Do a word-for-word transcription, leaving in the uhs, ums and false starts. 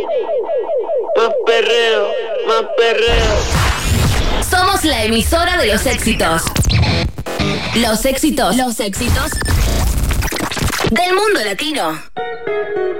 Más perreo, más perreo. Somos la emisora de los éxitos. Los éxitos. Los éxitos del mundo latino.